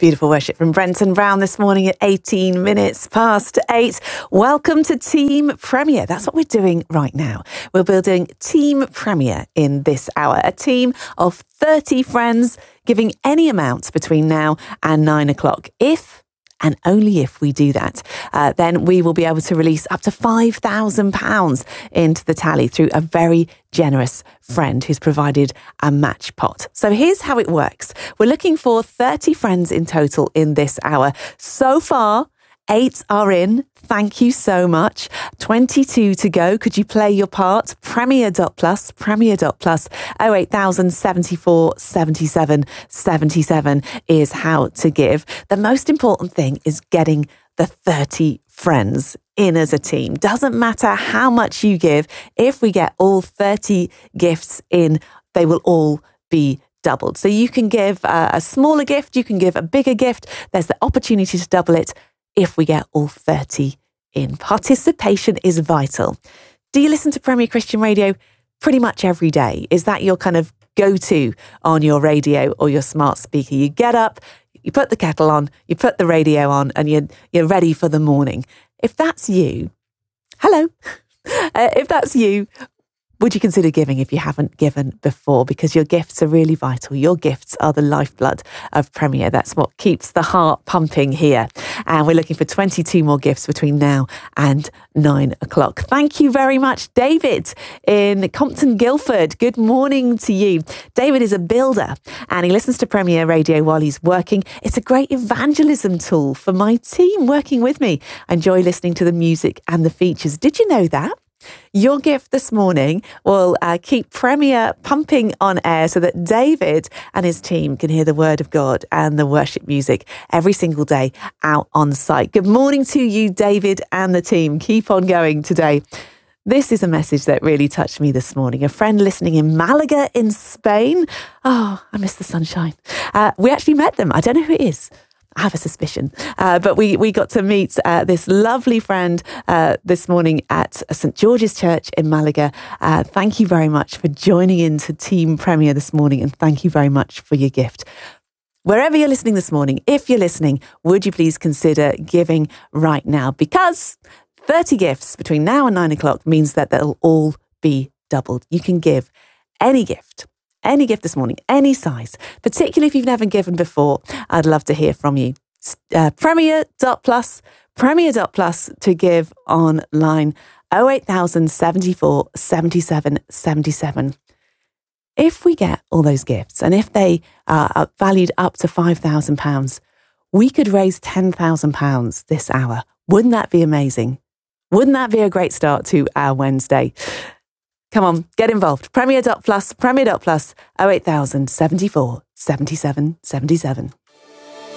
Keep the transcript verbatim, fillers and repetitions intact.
Beautiful worship from Brenton Brown this morning at eighteen minutes past eight. Welcome to Team Premier. That's what we're doing right now. We're building Team Premier in this hour, a team of thirty friends giving any amount between now and nine o'clock. If and only if we do that, uh, then we will be able to release up to five thousand pounds into the tally through a very generous friend who's provided a match pot. So here's how it works. We're looking for thirty friends in total in this hour. So far, eight are in. Thank you so much. twenty-two to go. Could you play your part? Premier dot plus, Premier dot plus, oh eight thousand seventy-four seventy-seven seventy-seven is how to give. The most important thing is getting the thirty friends in as a team. Doesn't matter how much you give. If we get all thirty gifts in, they will all be doubled. So you can give a, a smaller gift, you can give a bigger gift. There's the opportunity to double it if we get all thirty in. Participation is vital. Do you listen to Premier Christian Radio pretty much every day? Is that your kind of go-to on your radio or your smart speaker? You get up, you put the kettle on, you put the radio on, and you're, you're ready for the morning. If that's you, hello. Uh, if that's you, would you consider giving if you haven't given before? Because your gifts are really vital. Your gifts are the lifeblood of Premier. That's what keeps the heart pumping here. And we're looking for twenty-two more gifts between now and nine o'clock. Thank you very much, David in Compton, Guildford. Good morning to you. David is a builder and he listens to Premier Radio while he's working. It's a great evangelism tool for my team working with me. I enjoy listening to the music and the features. Did you know that? Your gift this morning will uh, keep Premier pumping on air so that David and his team can hear the word of God and the worship music every single day out on site. Good morning to you, David and the team. Keep on going today. This is a message that really touched me this morning. A friend listening in Malaga in Spain. Oh, I miss the sunshine. Uh, we actually met them. I don't know who it is. I have a suspicion. Uh, but we, we got to meet uh, this lovely friend uh, this morning at Saint George's Church in Malaga. Uh, thank you very much for joining into Team Premier this morning, and thank you very much for your gift. Wherever you're listening this morning, if you're listening, would you please consider giving right now? Because thirty gifts between now and nine o'clock means that they'll all be doubled. You can give any gift. Any gift this morning, any size, particularly if you've never given before. I'd love to hear from you. Uh, Premier dot plus, Premier dot plus to give online, oh eight thousand seventy-four seventy-seven seventy-seven. If we get all those gifts and if they are valued up to five thousand pounds, we could raise ten thousand pounds this hour. Wouldn't that be amazing? Wouldn't that be a great start to our Wednesday? Come on, get involved. Premier dot plus, Premier dot plus, oh eight thousand seventy-four seventy-seven seventy-seven.